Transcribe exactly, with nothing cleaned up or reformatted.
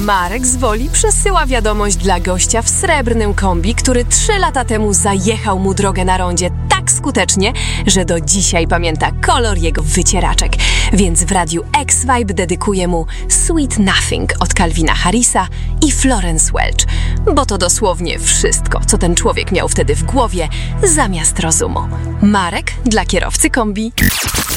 Marek z Woli przesyła wiadomość dla gościa w srebrnym kombi, który trzy lata temu zajechał mu drogę na rondzie tak skutecznie, że do dzisiaj pamięta kolor jego wycieraczek. Więc w radiu X-Vibe dedykuje mu Sweet Nothing od Calvina Harrisa i Florence Welch, bo to dosłownie wszystko, co ten człowiek miał wtedy w głowie zamiast rozumu. Marek dla kierowcy kombi.